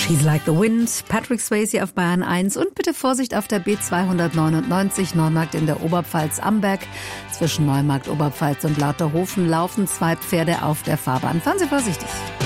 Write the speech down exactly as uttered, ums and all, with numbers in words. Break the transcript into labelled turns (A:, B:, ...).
A: She's Like the Wind, Patrick Swayze auf Bayern eins und bitte Vorsicht auf der B zweihundertneunundneunzig Neumarkt in der Oberpfalz Amberg. Zwischen Neumarkt, Oberpfalz und Lauterhofen laufen zwei Pferde auf der Fahrbahn. Fahren Sie vorsichtig.